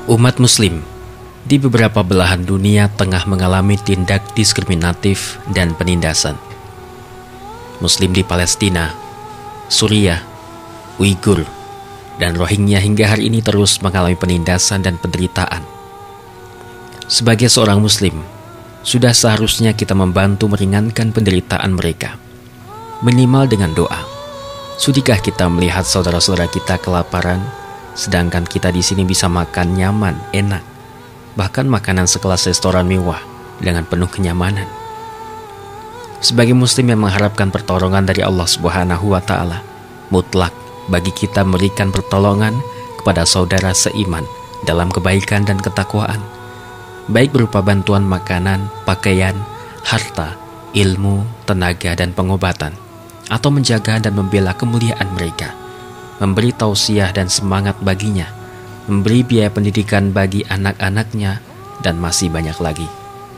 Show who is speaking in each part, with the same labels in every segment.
Speaker 1: Umat Muslim di beberapa belahan dunia tengah mengalami tindak diskriminatif dan penindasan. Muslim di Palestina, Suriah, Uighur, dan Rohingya hingga hari ini terus mengalami penindasan dan penderitaan. Sebagai seorang Muslim, sudah seharusnya kita membantu meringankan penderitaan mereka, minimal dengan doa. Sudikah kita melihat saudara-saudara kita kelaparan, sedangkan kita di sini bisa makan nyaman, enak, bahkan makanan sekelas restoran mewah dengan penuh kenyamanan. Sebagai Muslim yang mengharapkan pertolongan dari Allah Subhanahu wa Ta'ala, mutlak bagi kita memberikan pertolongan kepada saudara seiman dalam kebaikan dan ketakwaan, baik berupa bantuan makanan, pakaian, harta, ilmu, tenaga, dan pengobatan, atau menjaga dan membela kemuliaan mereka, memberi tausiah dan semangat baginya, memberi biaya pendidikan bagi anak-anaknya, dan masih banyak lagi.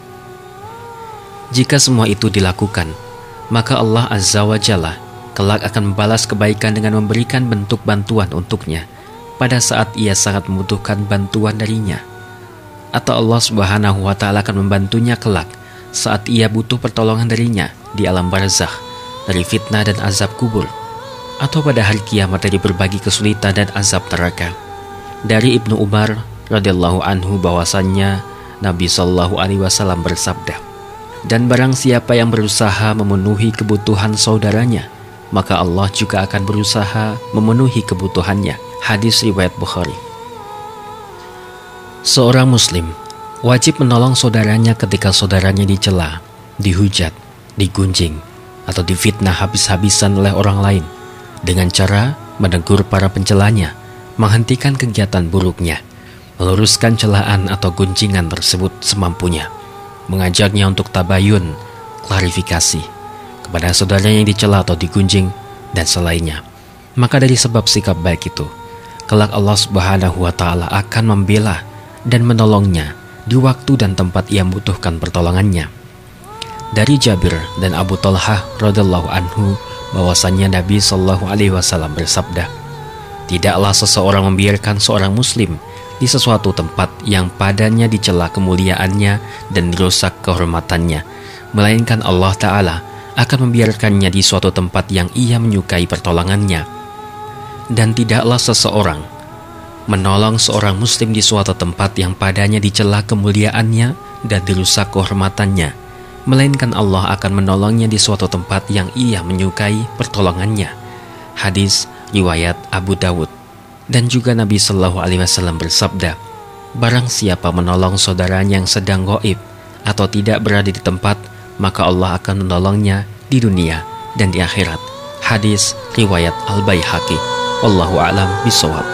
Speaker 1: Jika semua itu dilakukan, maka Allah Azza wa Jalla kelak akan membalas kebaikan dengan memberikan bentuk bantuan untuknya pada saat ia sangat membutuhkan bantuan darinya. Atau Allah Subhanahu wa Ta'ala akan membantunya kelak saat ia butuh pertolongan darinya di alam barzakh, dari fitnah dan azab kubur, atau pada hari kiamat dari berbagai kesulitan dan azab neraka. Dari Ibnu Umar radhiyallahu anhu bahwasannya Nabi Shallallahu alaihi wasallam bersabda, "Dan barang siapa yang berusaha memenuhi kebutuhan saudaranya, maka Allah juga akan berusaha memenuhi kebutuhannya." Hadis riwayat Bukhari. Seorang Muslim wajib menolong saudaranya ketika saudaranya dicela, dihujat, digunjing, atau difitnah habis-habisan oleh orang lain, dengan cara menegur para pencelanya, menghentikan kegiatan buruknya, meluruskan celaan atau gunjingan tersebut semampunya, mengajaknya untuk tabayun, klarifikasi kepada saudaranya yang dicela atau digunjing, dan selainnya. Maka dari sebab sikap baik itu, kelak Allah Subhanahu wa Ta'ala akan membela dan menolongnya di waktu dan tempat ia membutuhkan pertolongannya. Dari Jabir dan Abu Talhah radhiyallahu anhu bahwasannya Nabi Shallallahu alaihi wasallam bersabda, "Tidaklah seseorang membiarkan seorang Muslim di sesuatu tempat yang padanya dicela kemuliaannya dan dirusak kehormatannya, melainkan Allah Ta'ala akan membiarkannya di suatu tempat yang ia menyukai pertolongannya. Dan tidaklah seseorang menolong seorang Muslim di suatu tempat yang padanya dicela kemuliaannya dan dirusak kehormatannya, melainkan Allah akan menolongnya di suatu tempat yang ia menyukai pertolongannya." Hadis riwayat Abu Dawud. Dan juga Nabi Shallallahu alaihi wasallam bersabda, "Barang siapa menolong saudaranya yang sedang gaib atau tidak berada di tempat, maka Allah akan menolongnya di dunia dan di akhirat." Hadis riwayat Al-Baihaqi. Wallahu a'lam bishawab.